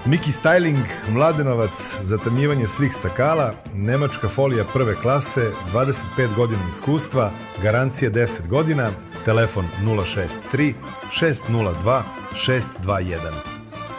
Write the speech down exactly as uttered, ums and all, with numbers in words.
Miki Styling, Mladenovac, zatamnjivanje slik stakala, nemačka folija prve klase, dvadeset pet godina iskustva, garancija deset godina, telefon nula šest tri šest nula dva šest dva jedan.